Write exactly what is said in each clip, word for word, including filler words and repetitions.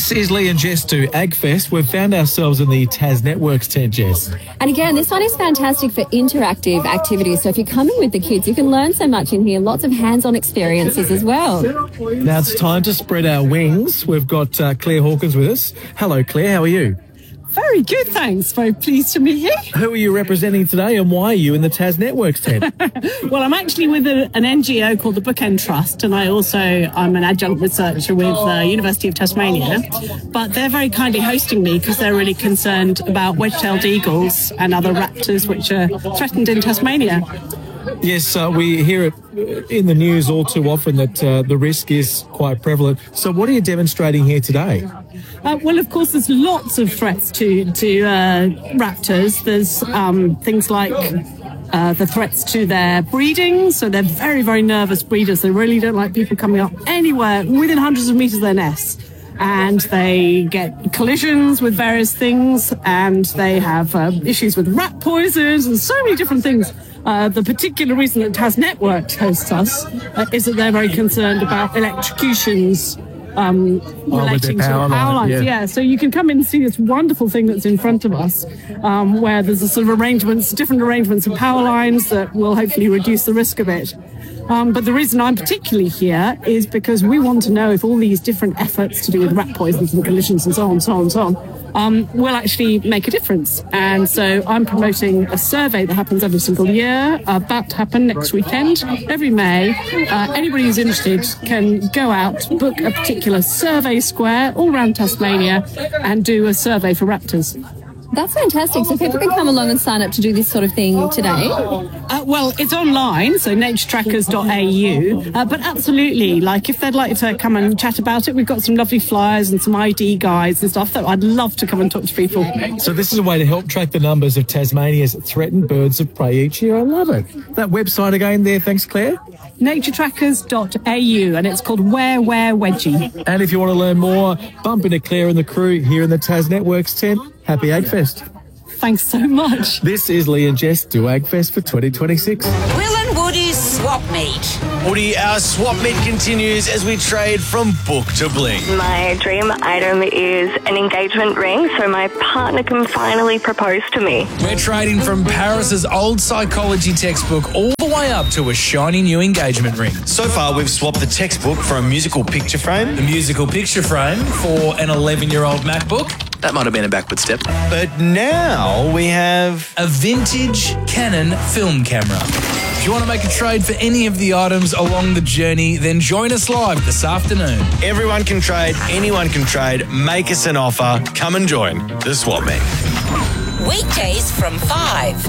This is Lee and Jess to AgFest. We've found ourselves in the Tas Networks tent, Jess. And again, this one is fantastic for interactive activities. So if you're coming with the kids, you can learn so much in here. Lots of hands-on experiences as well. Now it's time to spread our wings. We've got uh, Claire Hawkins with us. Hello, Claire. How are you? Very good, thanks. Very pleased to meet you. Who are you representing today and why are you in the Tas Networks tent? Well, I'm actually with a, an N G O called the Bookend Trust, and I also, I'm an adjunct researcher with the University of Tasmania. But they're very kindly hosting me because they're really concerned about wedge-tailed eagles and other raptors which are threatened in Tasmania. Yes, uh, we hear it in the news all too often that uh, the risk is quite prevalent. So what are you demonstrating here today? Uh, well, of course, there's lots of threats to, to uh, raptors. There's um, things like uh, the threats to their breeding. So they're very, very nervous breeders. They really don't like people coming up anywhere within hundreds of metres of their nests. And they get collisions with various things, and they have uh, issues with rat poisons and so many different things. Uh, the particular reason that Tas Networks hosts us uh, is that they're very concerned about electrocutions um, oh, relating to power the power line, lines. yeah. Yeah, so you can come in and see this wonderful thing that's in front of us, um, where there's a sort of arrangements, different arrangements of power lines that will hopefully reduce the risk of it. Um, but the reason I'm particularly here is because we want to know if all these different efforts to do with rat poisons and collisions and so on, so on, so on, um, will actually make a difference. And so I'm promoting a survey that happens every single year, uh, about to happen next weekend, every May. Uh, anybody who's interested can go out, book a particular survey square all around Tasmania and do a survey for raptors. That's fantastic. So people can come along and sign up to do this sort of thing today? Uh, well, it's online, so nature trackers dot a u. Uh, but absolutely, like if they'd like to come and chat about it, we've got some lovely flyers and some I D guides and stuff that I'd love to come and talk to people. So this is a way to help track the numbers of Tasmania's threatened birds of prey each year. I love it. That website again there, thanks, Claire? nature trackers dot a u, and it's called Where Where Wedgie. And if you want to learn more, bump into Claire and the crew here in the Tas Networks tent. Happy AgFest. Thanks so much. This is Lee and Jess do AgFest for twenty twenty-six. Will and Woody's Swap Meet. Woody, our swap meet continues as we trade from book to bling. My dream item is an engagement ring so my partner can finally propose to me. We're trading from Paris's old psychology textbook all the way up to a shiny new engagement ring. So far, we've swapped the textbook for a musical picture frame. A musical picture frame for an eleven-year-old MacBook. That might have been a backward step. But now we have a vintage Canon film camera. If you want to make a trade for any of the items along the journey, then join us live this afternoon. Everyone can trade, anyone can trade. Make us an offer. Come and join the Swap Meet. Weekdays from five.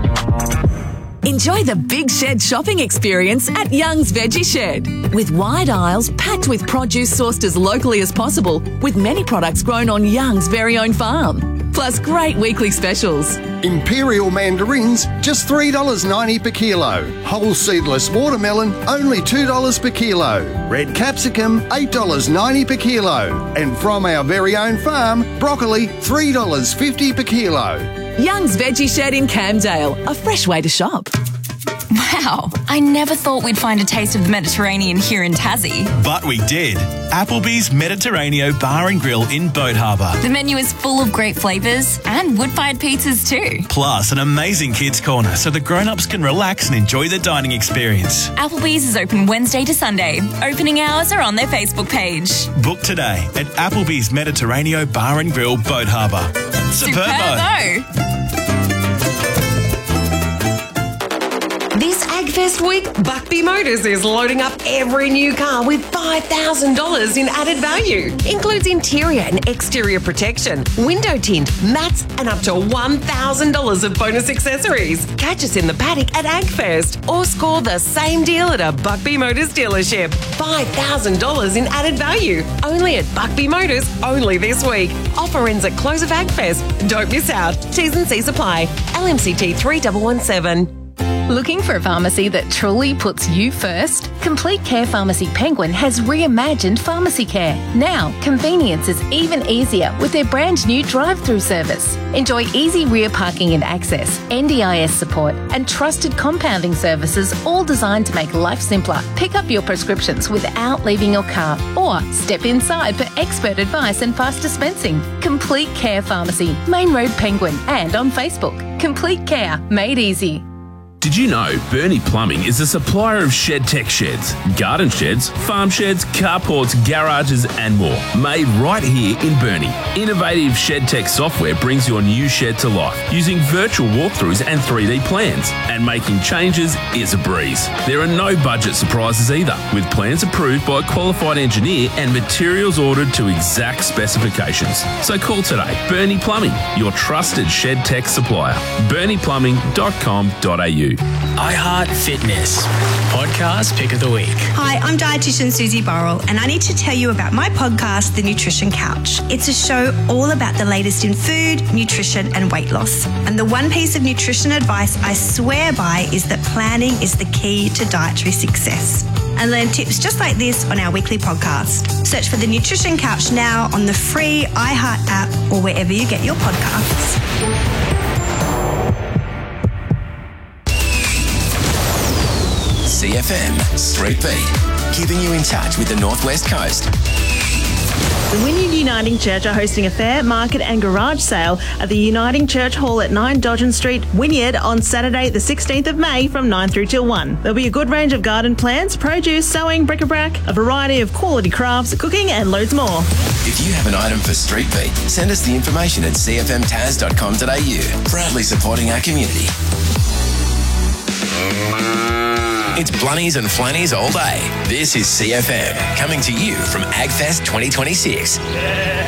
Enjoy the Big Shed shopping experience at Young's Veggie Shed. With wide aisles packed with produce sourced as locally as possible, with many products grown on Young's very own farm. Plus great weekly specials. Imperial mandarins, just three dollars ninety per kilo. Whole seedless watermelon, only two dollars per kilo. Red capsicum, eight dollars ninety per kilo. And from our very own farm, broccoli, three dollars fifty per kilo. Young's Veggie Shed in Camdale, a fresh way to shop. Wow, I never thought we'd find a taste of the Mediterranean here in Tassie. But we did. Applebee's Mediterraneo Bar and Grill in Boat Harbour. The menu is full of great flavours and wood-fired pizzas too. Plus an amazing kids corner so the grown-ups can relax and enjoy the dining experience. Applebee's is open Wednesday to Sunday. Opening hours are on their Facebook page. Book today at Applebee's Mediterraneo Bar and Grill, Boat Harbour. Superbo! This AgFest week, Buckbee Motors is loading up every new car with five thousand dollars in added value. Includes interior and exterior protection, window tint, mats, and up to one thousand dollars of bonus accessories. Catch us in the paddock at AgFest or score the same deal at a Buckbee Motors dealership. five thousand dollars in added value. Only at Buckbee Motors, only this week. Offer ends at close of AgFest. Don't miss out. T's and C's apply. L M C T three one one seven. Looking for a pharmacy that truly puts you first? Complete Care Pharmacy Penguin has reimagined pharmacy care. Now, convenience is even easier with their brand new drive-through service. Enjoy easy rear parking and access, N D I S support, and trusted compounding services, all designed to make life simpler. Pick up your prescriptions without leaving your car, or step inside for expert advice and fast dispensing. Complete Care Pharmacy, Main Road Penguin, and on Facebook. Complete Care, made easy. Did you know Bernie Plumbing is a supplier of shed tech sheds, garden sheds, farm sheds, carports, garages and more, made right here in Bernie. Innovative shed tech software brings your new shed to life using virtual walkthroughs and three D plans, and making changes is a breeze. There are no budget surprises either, with plans approved by a qualified engineer and materials ordered to exact specifications. So call today. Bernie Plumbing, your trusted shed tech supplier. bernie plumbing dot com dot a u. iHeart Fitness podcast pick of the week. Hi, I'm dietitian Susie Burrell, and I need to tell you about my podcast, The Nutrition Couch. It's a show all about the latest in food, nutrition, and weight loss. And the one piece of nutrition advice I swear by is that planning is the key to dietary success. And learn tips just like this on our weekly podcast. Search for The Nutrition Couch now on the free iHeart app or wherever you get your podcasts. C F M Street Beat, keeping you in touch with the Northwest Coast. The Wynyard Uniting Church are hosting a fair, market and garage sale at the Uniting Church Hall at nine Dodgen Street, Wynyard, on Saturday the sixteenth of May from nine through till one. There'll be a good range of garden plants, produce, sewing, bric-a-brac, a variety of quality crafts, cooking and loads more. If you have an item for Street Beat, send us the information at c f m taz dot com dot a u. Proudly supporting our community. It's Blunnies and Flannies all day. This is C F M, coming to you from AgFest twenty twenty-six.